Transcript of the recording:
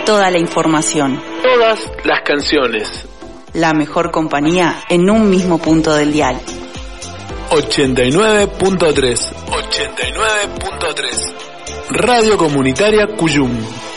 toda la información. Todas las canciones. La mejor compañía en un mismo punto del dial. 89.3. Radio Comunitaria Cuyum.